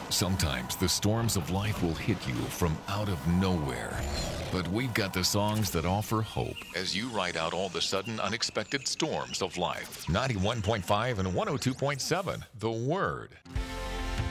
Sometimes the storms of life will hit you from out of nowhere. But we've got the songs that offer hope as you ride out all the sudden unexpected storms of life. 91.5 and 102.7, The Word.